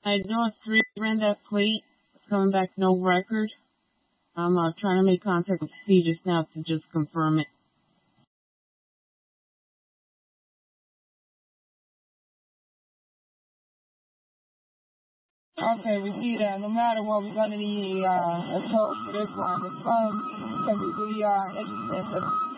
I North 3 ran that plate. It's coming back no record. I'm trying to make contact with C just now to just confirm it. Okay, we see that. No matter what, we're going to need a toll for this one. The phone can be interested.